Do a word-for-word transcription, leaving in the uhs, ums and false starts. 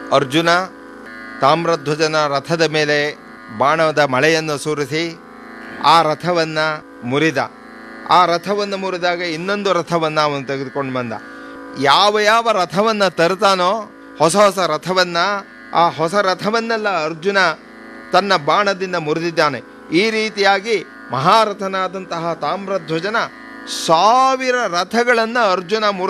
ಅರ್ಜುನ ತಾಮ್ರಧ್ವಜನ ರಥದ ಮೇಲೆ ಬಾಣದ ಮಳೆಯನ್ನು ಸುರಿಸಿ ಆ ರಥವನ್ನು ಮುರಿದ. ಆ ರಥವನ್ನು ಮುರಿದಾಗ ಇನ್ನೊಂದು ರಥವನ್ನು ಅವನು ತೆಗೆದುಕೊಂಡು ಬಂದ. ಯಾವ ಯಾವ ರಥವನ್ನು ತರ್ತಾನೋ ಹೊಸ ಹೊಸ ರಥವನ್ನು, ಆ ಹೊಸ ರಥವನ್ನೆಲ್ಲ ಅರ್ಜುನ ತನ್ನ ಬಾಣದಿಂದ ಮುರಿದಿದ್ದಾನೆ. ಈ ರೀತಿಯಾಗಿ ಮಹಾರಥನಾದಂತಹ ತಾಮ್ರಧ್ವಜನ ಸಾವಿರ ರಥಗಳನ್ನು ಅರ್ಜುನ ಮುರಿದ.